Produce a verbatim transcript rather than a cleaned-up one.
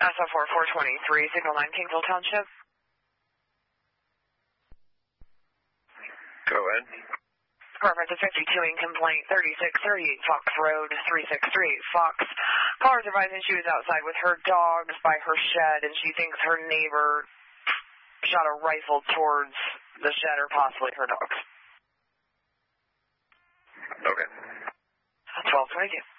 S O four four twenty-three, Signal nine, Kingsville Township. Go ahead. Reference to fifty-two in complaint, thirty-six thirty-eight Fox Road, three six three eight Fox. Caller's advising she was outside with her dogs by her shed, and she thinks her neighbor shot a rifle towards the shed or possibly her dogs. Okay. twelve twenty-two.